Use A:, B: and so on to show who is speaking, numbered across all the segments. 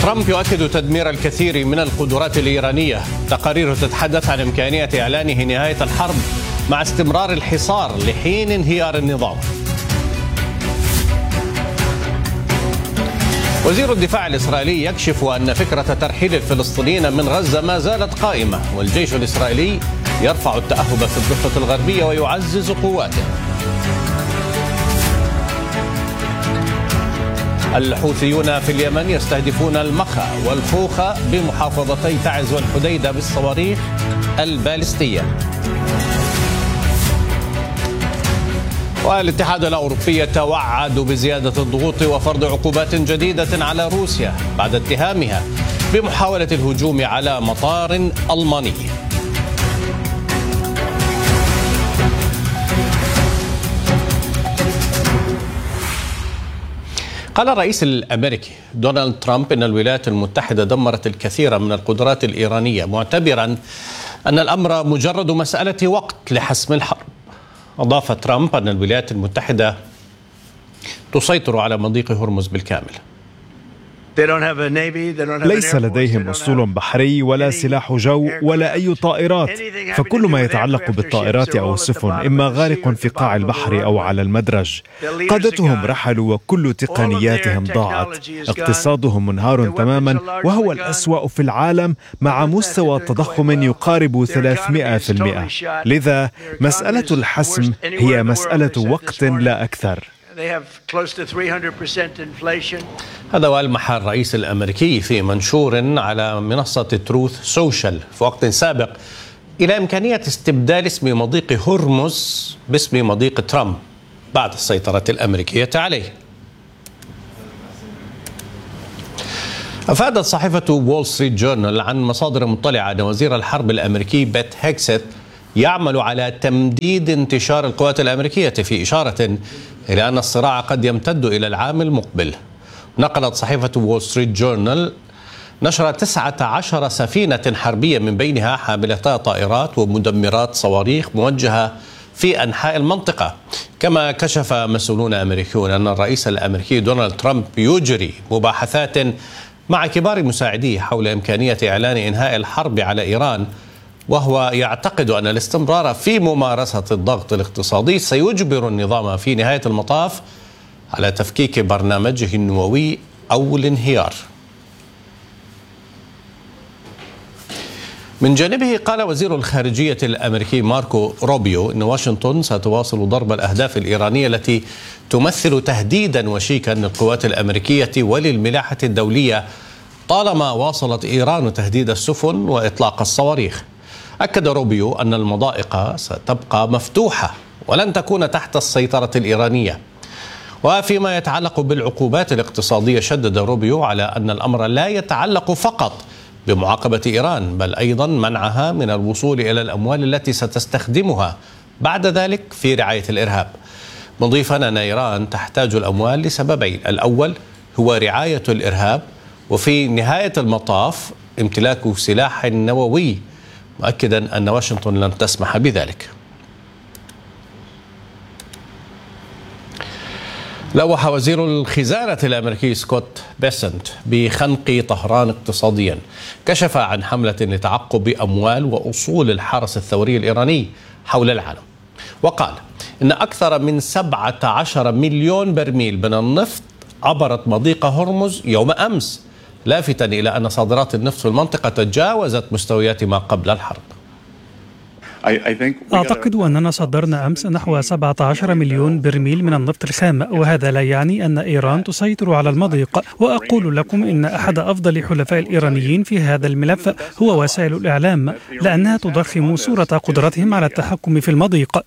A: ترامب يؤكد تدمير الكثير من القدرات الإيرانية. تقارير تتحدث عن إمكانية إعلانه نهاية الحرب مع استمرار الحصار لحين انهيار النظام. وزير الدفاع الإسرائيلي يكشف أن فكرة ترحيل الفلسطينيين من غزة ما زالت قائمة، والجيش الإسرائيلي يرفع التأهب في الضفة الغربية ويعزز قواته. الحوثيون في اليمن يستهدفون المخا والخوخة بمحافظتي تعز والحديدة بالصواريخ البالستية. والاتحاد الأوروبي يتوعد بزيادة الضغوط وفرض عقوبات جديدة على روسيا بعد اتهامها بمحاولة الهجوم على مطار ألماني. قال الرئيس الأمريكي دونالد ترامب إن الولايات المتحدة دمرت الكثير من القدرات الإيرانية، معتبرا أن الأمر مجرد مسألة وقت لحسم الحرب. أضاف ترامب أن الولايات المتحدة تسيطر على مضيق هرمز بالكامل.
B: ليس لديهم أسطول بحري ولا سلاح جو ولا أي طائرات، فكل ما يتعلق بالطائرات أو السفن إما غارق في قاع البحر أو على المدرج. قادتهم رحلوا وكل تقنياتهم ضاعت. اقتصادهم منهار تماما وهو الأسوأ في العالم مع مستوى تضخم يقارب 300%. لذا مسألة الحسم هي مسألة وقت لا أكثر.
A: هذا والمح الرئيس الأمريكي في منشور على منصة تروث سوشيال في وقت سابق إلى إمكانية استبدال اسم مضيق هرمز باسم مضيق ترامب بعد السيطرة الأمريكية عليه. أفادت صحيفة وول ستريت جورنال عن مصادر مطلعة أن وزير الحرب الأمريكي بيت هيكست يعمل على تمديد انتشار القوات الأمريكية، في إشارة إلى أن الصراع قد يمتد إلى العام المقبل. نقلت صحيفة وول ستريت جورنال نشر 19 سفينة حربية من بينها حاملتا طائرات ومدمرات صواريخ موجهة في أنحاء المنطقة. كما كشف مسؤولون أمريكيون أن الرئيس الأمريكي دونالد ترامب يجري مباحثات مع كبار مساعديه حول إمكانية إعلان إنهاء الحرب على إيران، وهو يعتقد أن الاستمرار في ممارسة الضغط الاقتصادي سيجبر النظام في نهاية المطاف على تفكيك برنامجه النووي أو الانهيار. من جانبه قال وزير الخارجية الأمريكي ماركو روبيو إن واشنطن ستواصل ضرب الأهداف الإيرانية التي تمثل تهديدا وشيكا للقوات الأمريكية وللملاحة الدولية طالما واصلت إيران تهديد السفن وإطلاق الصواريخ. أكد روبيو أن المضائق ستبقى مفتوحة ولن تكون تحت السيطرة الإيرانية. وفيما يتعلق بالعقوبات الاقتصادية، شدد روبيو على أن الأمر لا يتعلق فقط بمعاقبة إيران، بل أيضا منعها من الوصول إلى الأموال التي ستستخدمها بعد ذلك في رعاية الإرهاب، مضيفا أن إيران تحتاج الأموال لسببين: الأول هو رعاية الإرهاب، وفي نهاية المطاف امتلاك سلاح نووي، مؤكدا أن واشنطن لن تسمح بذلك. لوح وزير الخزانة الأمريكي سكوت بيسنت بخنق طهران اقتصاديا. كشف عن حملة لتعقب أموال وأصول الحرس الثوري الإيراني حول العالم، وقال إن أكثر من 17 مليون برميل من النفط عبرت مضيق هرمز يوم أمس، لافتا إلى أن صادرات النفط في المنطقة تجاوزت مستويات ما قبل الحرب.
C: أعتقد أننا صدرنا أمس نحو 17 مليون برميل من النفط الخام، وهذا لا يعني أن إيران تسيطر على المضيق. وأقول لكم إن أحد أفضل حلفاء الإيرانيين في هذا الملف هو وسائل الإعلام، لأنها تضخم صورة قدرتهم على التحكم في المضيق.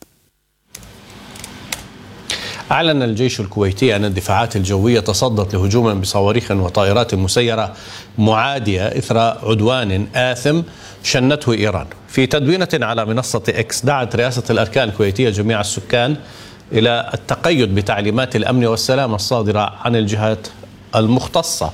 A: أعلن الجيش الكويتي أن الدفاعات الجوية تصدت لهجوم بصواريخ وطائرات مسيرة معادية إثر عدوان آثم شنته إيران. في تدوينة على منصة إكس، دعت رئاسة الأركان الكويتية جميع السكان إلى التقيد بتعليمات الأمن والسلام الصادرة عن الجهات المختصة.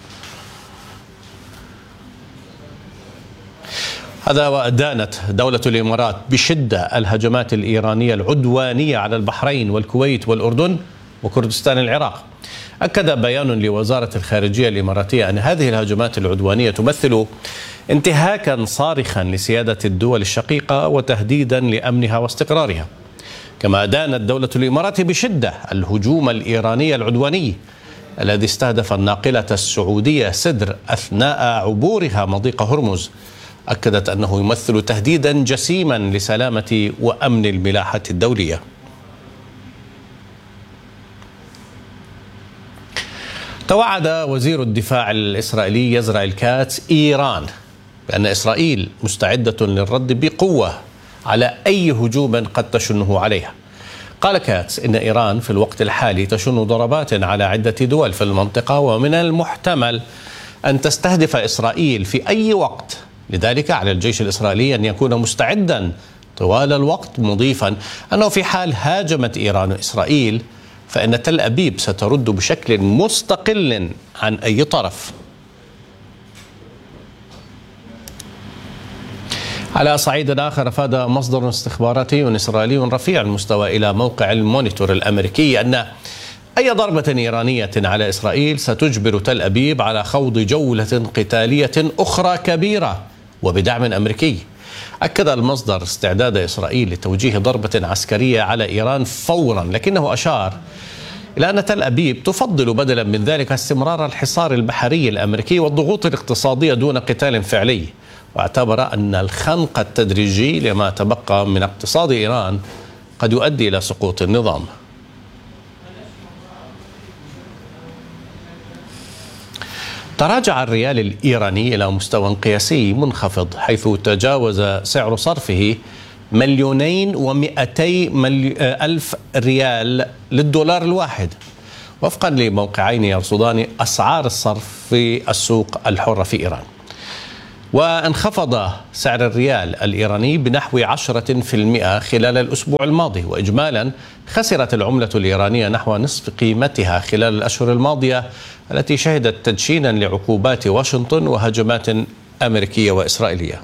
A: هذا وأدانت دولة الإمارات بشدة الهجمات الإيرانية العدوانية على البحرين والكويت والأردن وكردستان العراق. أكد بيان لوزارة الخارجية الإماراتية أن هذه الهجمات العدوانية تمثل انتهاكا صارخا لسيادة الدول الشقيقة وتهديدا لأمنها واستقرارها. كما أدانت الدولة الإماراتية بشدة الهجوم الإيراني العدواني الذي استهدف الناقلة السعودية سدر أثناء عبورها مضيق هرمز. أكدت أنه يمثل تهديدا جسيما لسلامة وأمن الملاحة الدولية. توعد وزير الدفاع الإسرائيلي يزرعيل كاتس إيران بأن إسرائيل مستعدة للرد بقوة على أي هجوم قد تشنه عليها. قال كاتس إن إيران في الوقت الحالي تشن ضربات على عدة دول في المنطقة، ومن المحتمل أن تستهدف إسرائيل في أي وقت، لذلك على الجيش الإسرائيلي أن يكون مستعدا طوال الوقت، مضيفا أنه في حال هاجمت إيران إسرائيل فإن تل أبيب سترد بشكل مستقل عن أي طرف. على صعيد آخر، أفاد مصدر استخباراتي إسرائيلي رفيع المستوى إلى موقع المونيتور الأمريكي أن أي ضربة إيرانية على إسرائيل ستجبر تل أبيب على خوض جولة قتالية أخرى كبيرة وبدعم أمريكي. أكد المصدر استعداد إسرائيل لتوجيه ضربة عسكرية على إيران فورا، لكنه أشار إلى أن تل أبيب تفضل بدلا من ذلك استمرار الحصار البحري الأمريكي والضغوط الاقتصادية دون قتال فعلي، واعتبر أن الخنق التدريجي لما تبقى من اقتصاد إيران قد يؤدي إلى سقوط النظام. تراجع الريال الإيراني إلى مستوى قياسي منخفض، حيث تجاوز سعر صرفه 2,200,000 ريال للدولار الواحد، وفقا لموقعين يرصدان أسعار الصرف في السوق الحرة في إيران. وانخفض سعر الريال الإيراني بنحو 10% خلال الأسبوع الماضي، وإجمالا خسرت العملة الإيرانية نحو نصف قيمتها خلال الأشهر الماضية التي شهدت تدشينا لعقوبات واشنطن وهجمات أمريكية وإسرائيلية.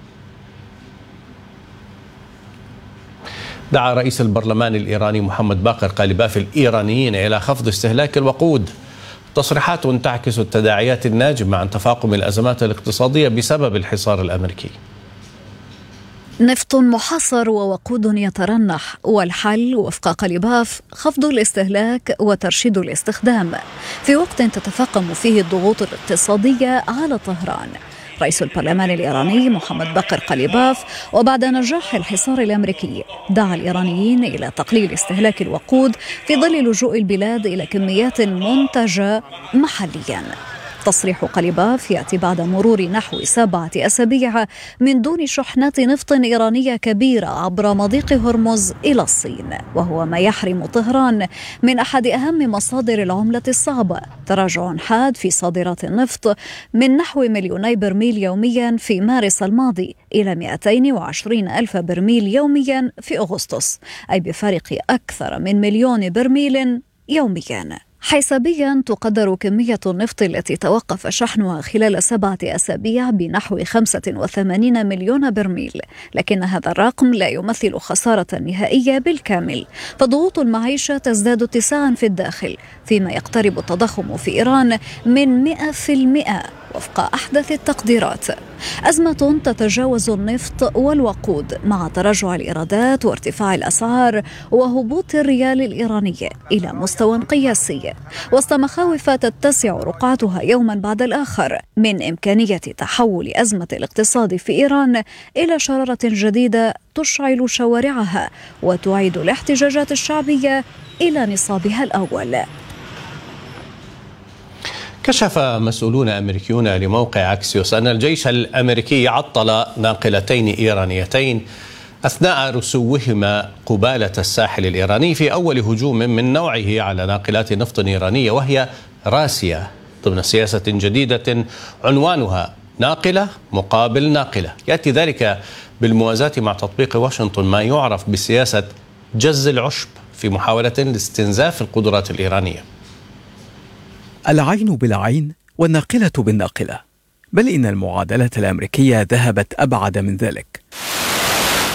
A: دعا رئيس البرلمان الإيراني محمد باقر قليباف الإيرانيين إلى خفض استهلاك الوقود، تصريحات تعكس التداعيات الناجمة عن تفاقم الأزمات الاقتصادية بسبب الحصار الأمريكي.
D: نفط محصر ووقود يترنح، والحل وفق قليباف خفض الاستهلاك وترشيد الاستخدام في وقت تتفاقم فيه الضغوط الاقتصادية على طهران. رئيس البرلمان الإيراني محمد باقر قليباف وبعد نجاح الحصار الأمريكي دعا الإيرانيين إلى تقليل استهلاك الوقود في ظل لجوء البلاد إلى كميات منتجة محليا. تصريح قليباف يأتي بعد مرور نحو 7 أسابيع من دون شحنات نفط إيرانية كبيرة عبر مضيق هرمز إلى الصين، وهو ما يحرم طهران من أحد أهم مصادر العملة الصعبة. تراجع حاد في صادرات النفط من نحو 2,000,000 برميل يوميا في مارس الماضي إلى 220,000 برميل يوميا في أغسطس، أي بفارق أكثر من 1,000,000 برميل يوميا. حسابيا تقدر كمية النفط التي توقف شحنها خلال 7 أسابيع بنحو 85 مليون برميل، لكن هذا الرقم لا يمثل خسارة نهائية بالكامل، فضغوط المعيشة تزداد اتساعا في الداخل، فيما يقترب التضخم في إيران من 100% وفق أحدث التقديرات. أزمة تتجاوز النفط والوقود مع تراجع الإيرادات وارتفاع الأسعار وهبوط الريال الإيراني إلى مستوى قياسي، وسط مخاوف تتسع رقعتها يوما بعد الآخر من إمكانية تحول أزمة الاقتصاد في إيران إلى شرارة جديدة تشعل شوارعها وتعيد الاحتجاجات الشعبية إلى نصابها الأول.
A: كشف مسؤولون أمريكيون لموقع أكسيوس أن الجيش الأمريكي عطل ناقلتين إيرانيتين أثناء رسوهما قبالة الساحل الإيراني في أول هجوم من نوعه على ناقلات نفط إيرانية، وهي راسية، ضمن سياسة جديدة عنوانها ناقلة مقابل ناقلة. يأتي ذلك بالموازاة مع تطبيق واشنطن ما يعرف بسياسة جز العشب في محاولة لاستنزاف القدرات الإيرانية.
E: العين بالعين والناقلة بالناقلة، بل إن المعادلة الأمريكية ذهبت أبعد من ذلك.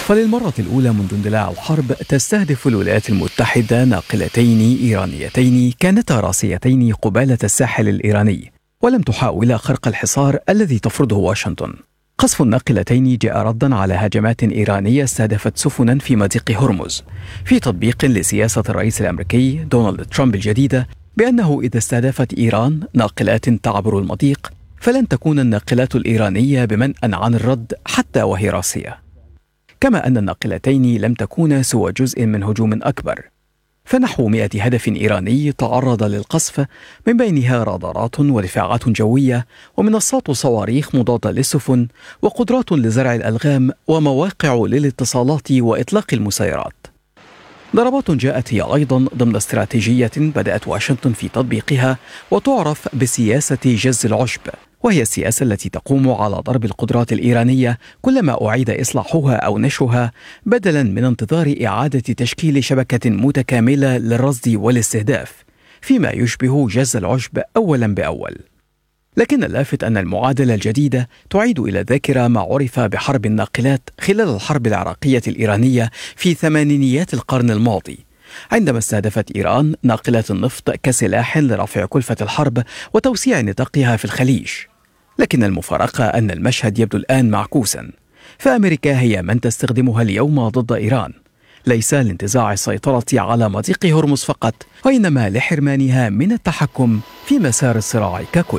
E: فللمرة الأولى منذ اندلاع الحرب تستهدف الولايات المتحدة ناقلتين إيرانيتين كانتا راسيتين قبالة الساحل الإيراني، ولم تحاول خرق الحصار الذي تفرضه واشنطن. قصف الناقلتين جاء ردا على هجمات إيرانية استهدفت سفنا في مضيق هرمز، في تطبيق لسياسة الرئيس الأمريكي دونالد ترامب الجديدة بأنه إذا استهدفت إيران ناقلات تعبر المضيق فلن تكون الناقلات الإيرانية بمنأى عن الرد حتى وهي راسية. كما أن الناقلتين لم تكونا سوى جزء من هجوم أكبر، فنحو 100 هدف إيراني تعرض للقصف، من بينها رادارات ودفاعات جوية ومنصات صواريخ مضادة للسفن وقدرات لزرع الألغام ومواقع للاتصالات وإطلاق المسيرات. ضربات جاءت هي أيضا ضمن استراتيجية بدأت واشنطن في تطبيقها وتعرف بسياسة جز العشب، وهي السياسة التي تقوم على ضرب القدرات الإيرانية كلما أعيد إصلاحها أو نشرها، بدلا من انتظار إعادة تشكيل شبكة متكاملة للرصد والاستهداف، فيما يشبه جز العشب أولا بأول. لكن اللافت أن المعادلة الجديدة تعيد إلى الذاكرة ما عرف بحرب الناقلات خلال الحرب العراقية الإيرانية في ثمانينيات القرن الماضي، عندما استهدفت إيران ناقلات النفط كسلاح لرفع كلفة الحرب وتوسيع نطاقها في الخليج. لكن المفارقة أن المشهد يبدو الآن معكوسا، فأمريكا هي من تستخدمها اليوم ضد إيران، ليس لانتزاع السيطرة على مضيق هرمز فقط، وإنما لحرمانها من التحكم في مسار الصراع ككل.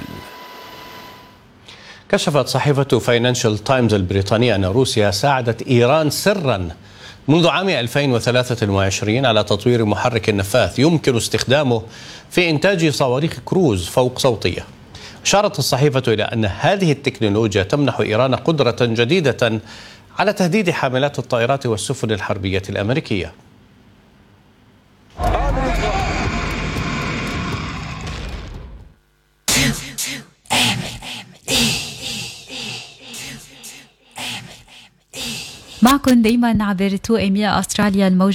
A: كشفت صحيفة فاينانشال تايمز البريطانية أن روسيا ساعدت إيران سرا منذ عام 2023 على تطوير محرك النفاث يمكن استخدامه في إنتاج صواريخ كروز فوق صوتية. أشارت الصحيفة إلى أن هذه التكنولوجيا تمنح إيران قدرة جديدة على تهديد حاملات الطائرات والسفن الحربية الأمريكية.
F: معكم دايما عبر 2AM أستراليا الموجة